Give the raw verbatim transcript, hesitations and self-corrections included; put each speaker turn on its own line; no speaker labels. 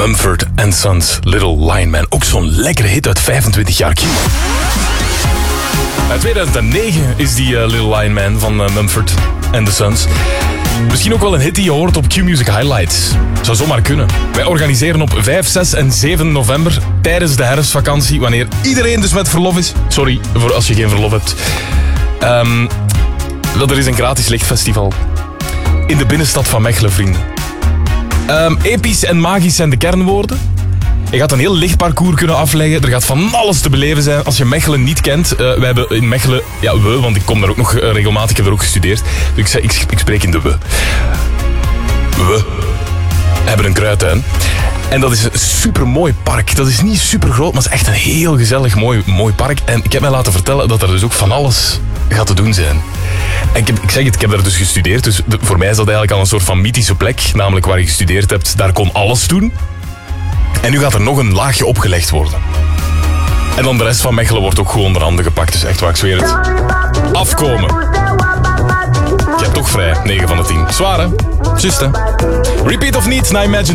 Mumford and Sons, Little Lineman. Ook zo'n lekkere hit uit vijfentwintig jaar Q. Uit tweeduizend negen is die uh, Little Lineman van uh, Mumford and the Sons. Misschien ook wel een hit die je hoort op Q-Music Highlights. Zou zomaar kunnen. Wij organiseren op vijf, zes en zeven november tijdens de herfstvakantie, wanneer iedereen dus met verlof is. Sorry voor als je geen verlof hebt. Um, dat er is een gratis lichtfestival. In de binnenstad van Mechelen, vrienden. Um, episch en magisch zijn de kernwoorden. Je gaat een heel licht parcours kunnen afleggen. Er gaat van alles te beleven zijn. Als je Mechelen niet kent. Uh, wij hebben in Mechelen... Ja, we, want ik kom daar ook nog uh, regelmatig. Ik heb er ook gestudeerd. Dus ik, zeg, ik, ik spreek in de we. We hebben een kruidtuin. En dat is een supermooi park. Dat is niet super groot, maar het is echt een heel gezellig mooi, mooi park. En ik heb mij laten vertellen dat er dus ook van alles gaat te doen zijn. En ik, heb, ik zeg het, ik heb daar dus gestudeerd. Dus de, voor mij is dat eigenlijk al een soort van mythische plek. Namelijk waar je gestudeerd hebt, daar kon alles doen. En nu gaat er nog een laagje opgelegd worden. En dan de rest van Mechelen wordt ook gewoon onder handen gepakt. Dus echt waar, ik zweer het. Afkomen. Je hebt toch vrij, negen van de tien. Zwaar, hè? Just, hè? Repeat of niet, na Imagine